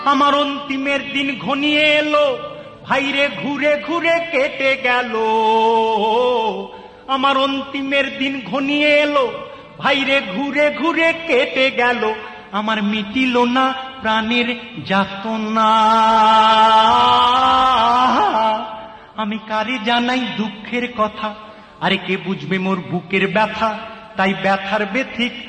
আমার অন্তিমের দিন ঘনিয়ে এলো, ভাইরে ঘুরে ঘুরে কেটে গেল। আমার অন্তিমের দিন ঘনিয়ে এলো, ভাইরে ঘুরে ঘুরে কেটে গেল। আমার মিটিল না প্রাণের যাতনা, আমি কারে জানাই দুঃখের কথা, আরে কে বুঝবে মোর বুকের ব্যথা। তাই ব্যথার ব্যথিক